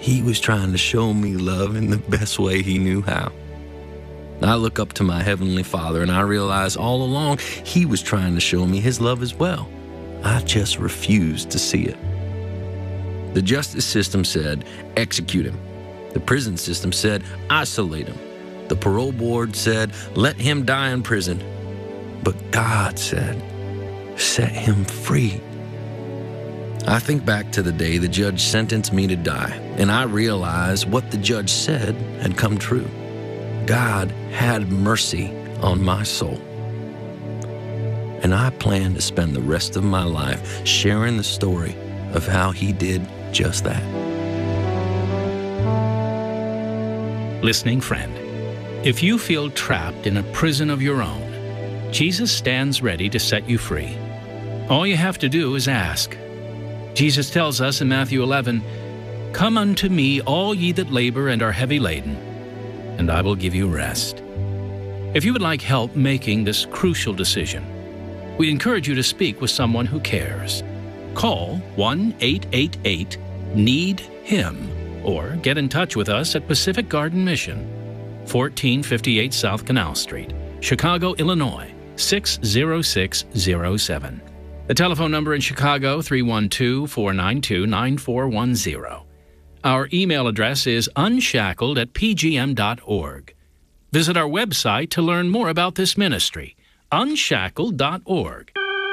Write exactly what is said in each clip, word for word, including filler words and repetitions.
He was trying to show me love in the best way he knew how. I look up to my Heavenly Father and I realize all along he was trying to show me his love as well. I just refused to see it. The justice system said, execute him. The prison system said, isolate him. The parole board said, let him die in prison. But God said, set him free. I think back to the day the judge sentenced me to die, and I realize what the judge said had come true. God had mercy on my soul. And I plan to spend the rest of my life sharing the story of how he did just that. Listening friend, if you feel trapped in a prison of your own, Jesus stands ready to set you free. All you have to do is ask. Jesus tells us in Matthew eleven, come unto me, all ye that labor and are heavy laden, and I will give you rest. If you would like help making this crucial decision, we encourage you to speak with someone who cares. Call one eight eight eight, need him, or get in touch with us at Pacific Garden Mission, fourteen fifty-eight South Canal Street, Chicago, Illinois, six zero six zero seven. The telephone number in Chicago, three one two, four nine two, nine four one zero. Our email address is unshackled at p g m dot org. Visit our website to learn more about this ministry, unshackled dot org.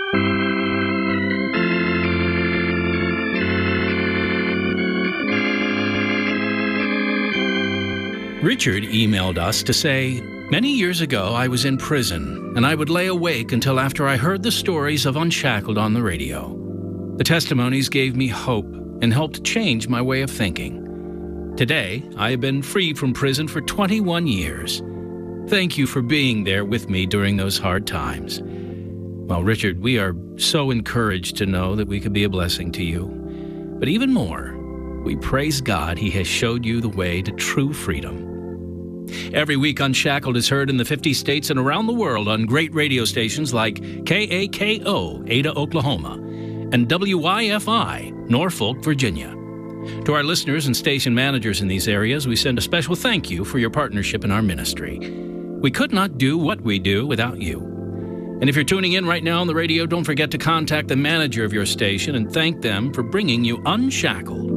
Richard emailed us to say, many years ago I was in prison, and I would lay awake until after I heard the stories of Unshackled on the radio. The testimonies gave me hope and helped change my way of thinking. Today, I have been free from prison for twenty-one years. Thank you for being there with me during those hard times. Well, Richard, we are so encouraged to know that we could be a blessing to you. But even more, we praise God He has showed you the way to true freedom. Every week, Unshackled is heard in the fifty states and around the world on great radio stations like K A K O, Ada, Oklahoma, and W Y F I, Norfolk, Virginia. To our listeners and station managers in these areas, we send a special thank you for your partnership in our ministry. We could not do what we do without you. And if you're tuning in right now on the radio, don't forget to contact the manager of your station and thank them for bringing you Unshackled.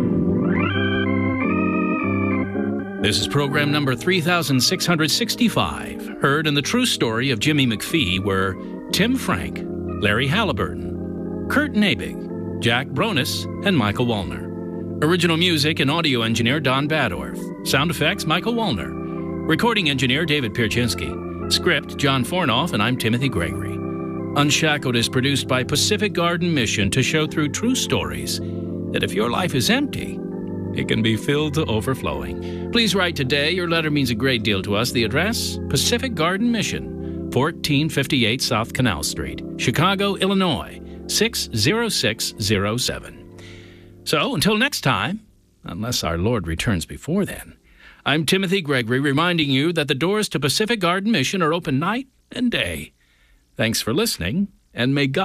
This is program number three thousand six hundred sixty-five, heard in the true story of Jimmy McPhee, where Tim Frank, Larry Halliburton, Kurt Nabig, Jack Bronis, and Michael Wallner. Original music and audio engineer Don Badorf. Sound effects Michael Wallner. Recording engineer David Pierczynski. Script John Fornoff, and I'm Timothy Gregory. Unshackled is produced by Pacific Garden Mission to show through true stories that if your life is empty, it can be filled to overflowing. Please write today. Your letter means a great deal to us. The address, Pacific Garden Mission, fourteen fifty-eight South Canal Street, Chicago, Illinois, six zero six zero seven. So, until next time, unless our Lord returns before then, I'm Timothy Gregory reminding you that the doors to Pacific Garden Mission are open night and day. Thanks for listening, and may God